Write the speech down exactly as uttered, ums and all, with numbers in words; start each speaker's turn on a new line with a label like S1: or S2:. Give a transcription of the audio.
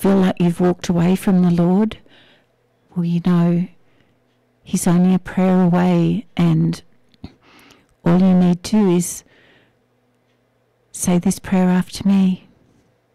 S1: feel like you've walked away from the Lord, well, you know, he's only a prayer away, and all you need to do is say this prayer after me.